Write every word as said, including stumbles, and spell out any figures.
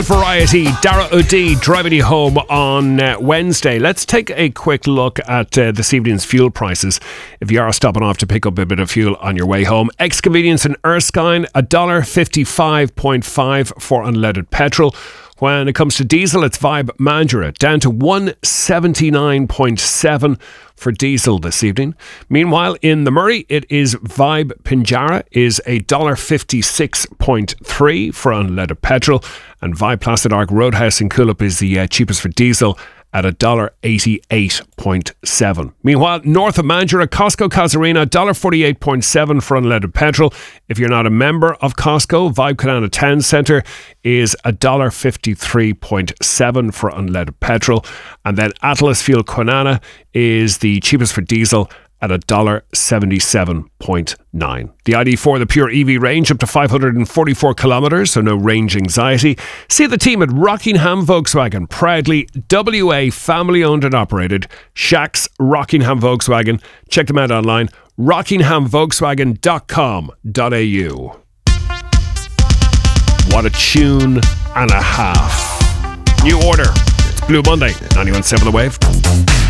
Variety, Dara O'D driving you home on uh, Wednesday. Let's take a quick look at uh, this evening's fuel prices. If you are stopping off to pick up a bit of fuel on your way home, ex-convenience in Erskine, one dollar fifty-five point five for unleaded petrol. When it comes to diesel, it's Vibe Mandurah down to one seventy-nine point seven for diesel this evening. Meanwhile, in the Murray, it is Vibe Pinjarra is one dollar fifty-six point three for unleaded petrol, and Vibe Placidark Roadhouse in Coolip is the uh, cheapest for diesel at one dollar eighty-eight point seven. Meanwhile, north of Mandurah, Costco Casuarina, one dollar forty-eight point seven for unleaded petrol. If you're not a member of Costco, Vibe Canana Town Centre is one dollar fifty-three point seven for unleaded petrol. And then Atlas Fuel Quinana is the cheapest for diesel at one dollar seventy-seven point nine. The I D four, the pure E V range, up to five hundred forty-four kilometres, so no range anxiety. See the team at Rockingham Volkswagen, proudly W A family owned and operated. Shacks Rockingham Volkswagen. Check them out online, rockingham volkswagen dot com dot a u. What a tune and a half. New Order. It's Blue Monday, ninety-one point seven The Wave.